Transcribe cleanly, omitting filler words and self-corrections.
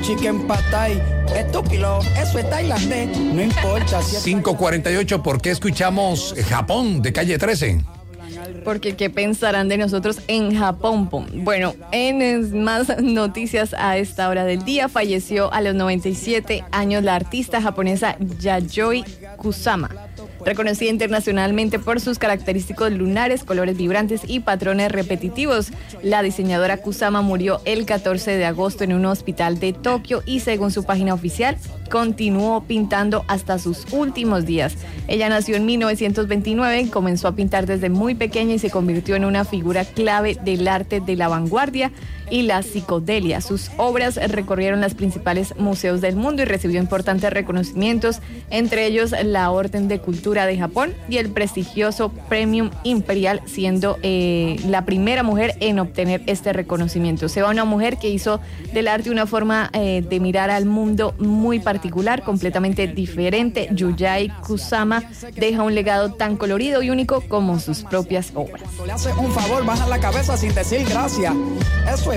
chicken pad thai. Estúpido, eso es tailandés. No importa si es 5:48, ¿por qué escuchamos Japón de Calle 13? Porque ¿qué pensarán de nosotros en Japón? Bueno, en más noticias a esta hora del día, falleció a los 97 años la artista japonesa Yayoi Kusama, reconocida internacionalmente por sus característicos lunares, colores vibrantes y patrones repetitivos. La diseñadora Kusama murió el 14 de agosto en un hospital de Tokio y, según su página oficial, continuó pintando hasta sus últimos días. Ella nació en 1929, comenzó a pintar desde muy pequeña y se convirtió en una figura clave del arte de la vanguardia y la psicodelia. Sus obras recorrieron los principales museos del mundo y recibió importantes reconocimientos, entre ellos la Orden de Cultura de Japón y el prestigioso Premium Imperial, siendo la primera mujer en obtener este reconocimiento. Se va una mujer que hizo del arte una forma de mirar al mundo muy particular, completamente diferente. Yayoi Kusama deja un legado tan colorido y único como sus propias obras. le haces un favor, baja la cabeza sin decir gracias. Eso es